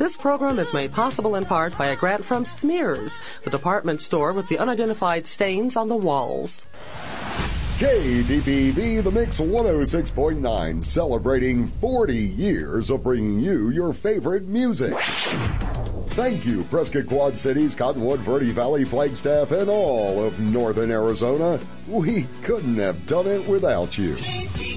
This program is made possible in part by a grant from Smears, the department store with the unidentified stains on the walls. KPPV, The Mix 106.9, celebrating 40 years of bringing you your favorite music. Thank you, Prescott Quad Cities, Cottonwood, Verde Valley, Flagstaff, and all of northern Arizona. We couldn't have done it without you.